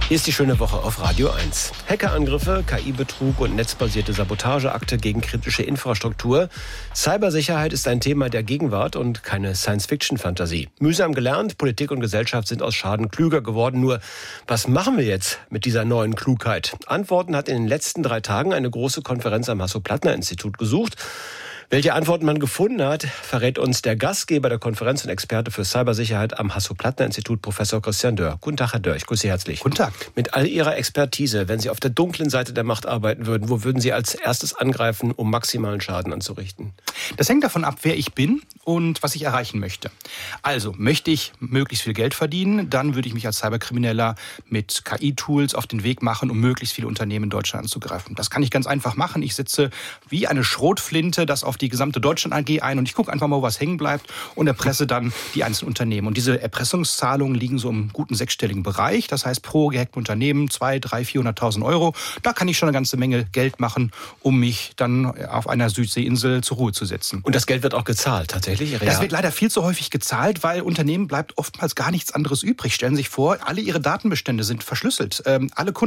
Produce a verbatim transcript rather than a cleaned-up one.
Hier ist die schöne Woche auf Radio eins. Hackerangriffe, K I-Betrug und netzbasierte Sabotageakte gegen kritische Infrastruktur. Cybersicherheit ist ein Thema der Gegenwart und keine Science-Fiction-Fantasie. Mühsam gelernt, Politik und Gesellschaft sind aus Schaden klüger geworden. Nur, was machen wir jetzt mit dieser neuen Klugheit? Antworten hat in den letzten drei Tagen eine große Konferenz am Hasso-Plattner-Institut gesucht. Welche Antworten man gefunden hat, verrät uns der Gastgeber der Konferenz und Experte für Cybersicherheit am Hasso-Plattner-Institut, Professor Christian Dörr. Guten Tag, Herr Dörr, ich grüße Sie herzlich. Guten Tag. Mit all Ihrer Expertise, wenn Sie auf der dunklen Seite der Macht arbeiten würden, wo würden Sie als erstes angreifen, um maximalen Schaden anzurichten? Das hängt davon ab, wer ich bin und was ich erreichen möchte. Also, möchte ich möglichst viel Geld verdienen, dann würde ich mich als Cyberkrimineller mit K I-Tools auf den Weg machen, um möglichst viele Unternehmen in Deutschland anzugreifen. Das kann ich ganz einfach machen. Ich setze wie eine Schrotflinte das auf die gesamte Deutschland A G ein und ich gucke einfach mal, wo was hängen bleibt und erpresse dann die einzelnen Unternehmen. Und diese Erpressungszahlungen liegen so im guten sechsstelligen Bereich. Das heißt, pro gehackten Unternehmen zwei, drei, vierhunderttausend Euro. Da kann ich schon eine ganze Menge Geld machen, um mich dann auf einer Südseeinsel zur Ruhe zu setzen. Und das Geld wird auch gezahlt, tatsächlich? Real? Das wird leider viel zu häufig gezahlt, weil Unternehmen bleibt oftmals gar nichts anderes übrig. Stellen Sie sich vor, alle Ihre Datenbestände sind verschlüsselt. Ähm, alle Kunden